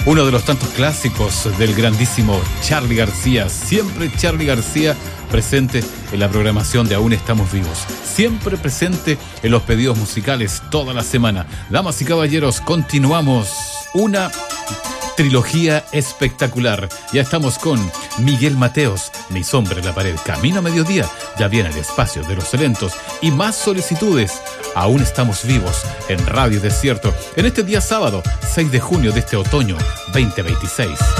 Uno de los tantos clásicos del grandísimo Charly García. Siempre Charly García presente en la programación de Aún Estamos Vivos. Siempre presente en los pedidos musicales toda la semana. Damas y caballeros, continuamos una trilogía espectacular. Ya estamos con Miguel Mateos, Mi sombra en la pared, Camino a Mediodía, Ya viene el espacio de los eventos y más solicitudes. Aún estamos vivos en Radio Desierto en este día sábado 6 de junio de este otoño 2026.